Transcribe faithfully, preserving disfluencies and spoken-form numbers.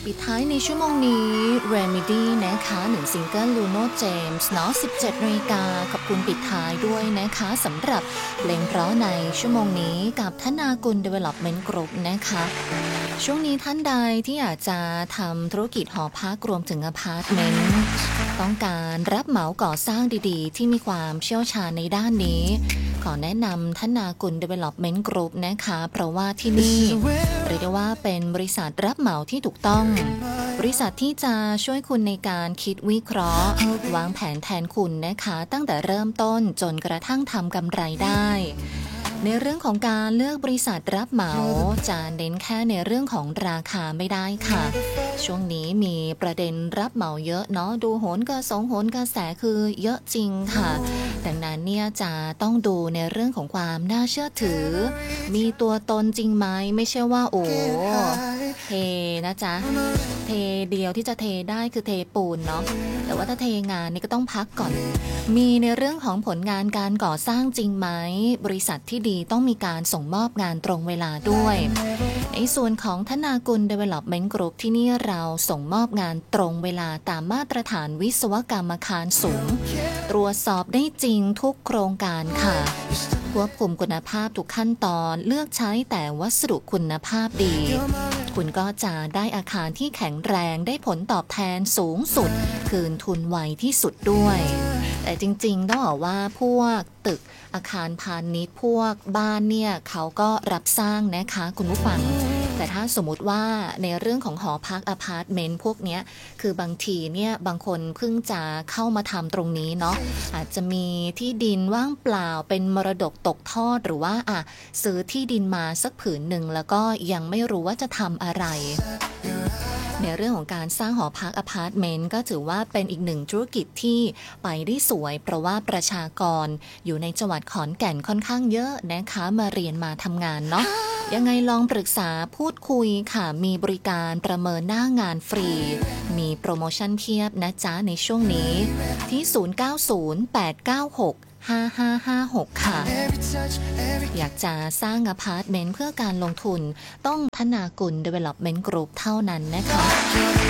ปิดท้ายในชั่วโมงนี้ Remedy นะคะหนึ่งซิงเกิล Luno James เนาะ สิบเจ็ดนาฬิกาขอบคุณปิดท้ายด้วยนะคะสำหรับเพลงเพราะในชั่วโมงนี้กับธนากุล Development Group นะคะช่วงนี้ท่านใดที่อยากจะทำธุรกิจหอพักรวมถึงอพาร์ตเมนต์ต้องการรับเหมาก่อสร้างดีๆที่มีความเชี่ยวชาญในด้านนี้ขอแนะนำธนากุล Development Group นะคะเพราะว่าที่นี่เรียกได้ว่าเป็นบริษัทรับเหมาที่ถูกต้องบริษัทที่จะช่วยคุณในการคิดวิเคราะห์วางแผนแทนคุณนะคะตั้งแต่เริ่มต้นจนกระทั่งทำกำไรได้ในเรื่องของการเลือกบริษัทรับเหมาจะเน้นแค่ในเรื่องของราคาไม่ได้ค่ะช่วงนี้มีประเด็นรับเหมาเยอะเนาะดูโหนกระแสโหนกระแสคือเยอะจริงค่ะดังนั้นเนี่ยจะต้องดูในเรื่องของความน่าเชื่อถือมีตัวตนจริงไหมไม่ใช่ว่าโอ้เทนะจ๊ะเทเดียวที่จะเทได้คือเทปูนเนาะแต่ว่าถ้าเทงานนี่ก็ต้องพักก่อนมีในเรื่องของผลงานการก่อสร้างจริงไหมบริษัทที่ดีต้องมีการส่งมอบงานตรงเวลาด้วยในส่วนของธนากุล Development Group ที่นี่เราส่งมอบงานตรงเวลาตามมาตรฐานวิศวกรรมอาคารสูงตรวจสอบได้จริงทุกโครงการค่ะควบคุมคุณภาพทุกขั้นตอนเลือกใช้แต่วัสดุคุณภาพดีคุณก็จะได้อาคารที่แข็งแรงได้ผลตอบแทนสูงสุดคืนทุนไวที่สุดด้วยแต่จริงๆต้องบอกว่าพวกตึกอาคารพาณิชย์พวกบ้านเนี่ยเขาก็รับสร้างนะคะคุณผู้ฟังแต่ถ้าสมมุติว่าในเรื่องของหอพักอพาร์ตเมนต์พวกเนี้ยคือบางทีเนี่ยบางคนเพิ่งจะเข้ามาทำตรงนี้เนาะอาจจะมีที่ดินว่างเปล่าเป็นมรดกตกทอดหรือว่าอ่ะซื้อที่ดินมาสักผืนหนึ่งแล้วก็ยังไม่รู้ว่าจะทำอะไรในเรื่องของการสร้างหอพักอพาร์ตเมนต์ก็ถือว่าเป็นอีกหนึ่งธุรกิจที่ไปได้สวยเพราะว่าประชากรอยู่ในจังหวัดขอนแก่นค่อนข้างเยอะนะคะมาเรียนมาทำงานเนาะยังไงลองปรึกษาพูดคุยค่ะมีบริการประเมินหน้างานฟรีมีโปรโมชั่นเทียบนะจ๊ะในช่วงนี้ที่ศูนย์ เก้า ศูนย์ แปด เก้า หก ห้า ห้า ห้า หกค่ะอยากจะสร้างอพาร์ตเมนต์เพื่อการลงทุนต้องธนากุล Development Group เท่านั้นนะคะ